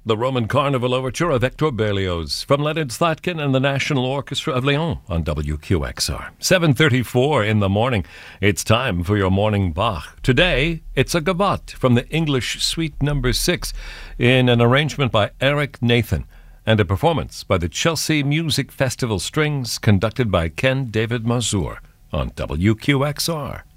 The Roman Carnival Overture of Hector Berlioz from Leonard Slatkin and the National Orchestra of Lyon on WQXR. 7:34 in the morning. It's time for your morning Bach. Today, it's a gavotte from the English Suite No. 6 in an arrangement by Eric Nathan and a performance by the Chelsea Music Festival Strings conducted by Ken David Mazur on WQXR.